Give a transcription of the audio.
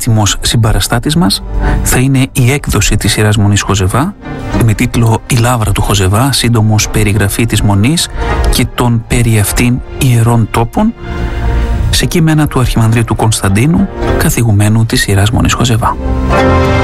επίτιμος συμπαραστάτης μας θα είναι η έκδοση της σειράς Μονής Χοζεβά με τίτλο «Η Λαύρα του Χοζεβά, σύντομος περιγραφή της Μονής και των περί αυτήν ιερών τόπων», σε κείμενα του Αρχιμανδρίτου Κωνσταντίνου, καθηγουμένου της σειράς Μονής Χοζεβά.